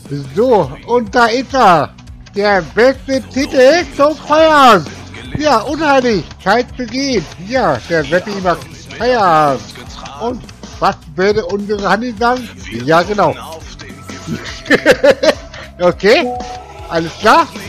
So, und da ist er. Der beste Titel zum Feiern. Ja, unheilig. Zeit zu gehen. Ja, der Seppi macht Feierabend. Und was würde unsere Hanni sagen? Ja, genau. Okay, alles klar.